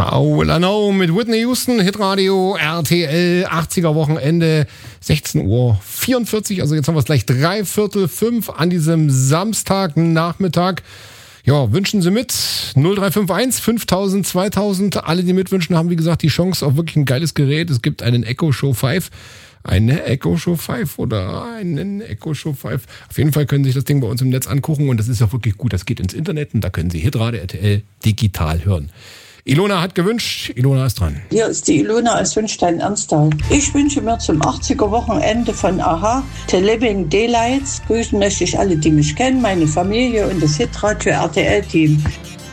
How Will I Know mit Whitney Houston, Hitradio, RTL, 80er Wochenende, 16:44 Uhr. Also jetzt haben wir es gleich 4:45 an diesem Samstagnachmittag. Ja, wünschen Sie mit 0351 5000 2000. Alle, die mitwünschen, haben wie gesagt die Chance auf wirklich ein geiles Gerät. Es gibt einen Echo Show 5. Eine Echo Show 5 oder einen Echo Show 5. Auf jeden Fall können Sie sich das Ding bei uns im Netz angucken und das ist ja wirklich gut. Das geht ins Internet und da können Sie Hitradio RTL digital hören. Ilona hat gewünscht. Ilona ist dran. Hier ist die Ilona aus Wünstein Ernsthal. Ich wünsche mir zum 80er Wochenende von AHA The Living Daylights. Grüßen möchte ich alle, die mich kennen, meine Familie und das Hitradio RTL Team.